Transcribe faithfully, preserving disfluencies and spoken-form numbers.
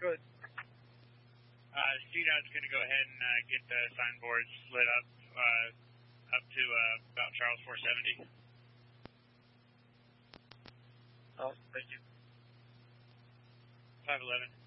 Good. Uh, C DOT's going to go ahead and uh, get the signboards lit up uh, up to uh, about Charles four seventy. Oh, thank you. five eleven.